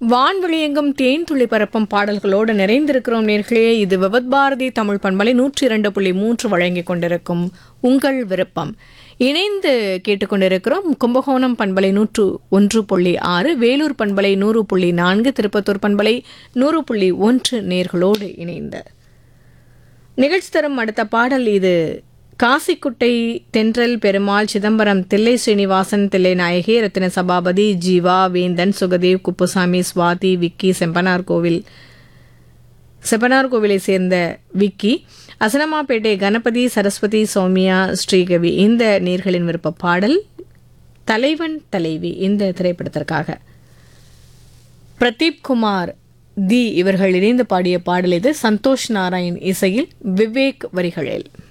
வான்வெளியெங்கும் தேன் துளி பரப்பும் பாடல்களோடு நிறைந்திருக்கிறோம் நேர்களே. இது விவத் பாரதி தமிழ் பண்பலை 102.3 வழங்கிக் கொண்டிருக்கும் உங்கள் விருப்பம். இணைந்து கேட்டுக்கொண்டிருக்கிறோம் கும்பகோணம் பண்பலை 101.6, வேலூர் பண்பலை 100.4, திருப்பத்தூர் பண்பலை 100.1 நேர்களோடு இணைந்த நிகழ்ச்சி தரும் அடுத்த பாடல். இது காசிக்குட்டை தென்றல் பெருமாள் சிதம்பரம் தில்லை ஸ்ரீனிவாசன் தில்லை நாயகி ரத்தின சபாபதி ஜீவா வேந்தன் சுகதேவ் குப்புசாமி சுவாதி விக்கி செம்பனார் கோவிலை சேர்ந்த விக்கி அசனமாப்பேட்டை கணபதி சரஸ்வதி சௌமியா ஸ்ரீகவி இந்த நேர்களின் விருப்ப பாடல் தலைவன் தலைவி இந்த திரைப்படத்திற்காக. பிரதீப் குமார் தி இவர்கள் இணைந்து பாடிய பாடல் இது. சந்தோஷ் நாராயண் இசையில் விவேக் வரிகளில்.